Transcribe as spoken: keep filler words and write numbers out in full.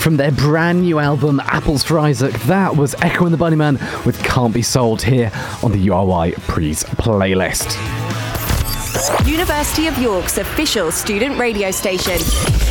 from their brand new album Apples for Isaac. That was Echo and the Bunnymen with Can't Be Sold here on the U R Y Prees playlist. University of York's official student radio station.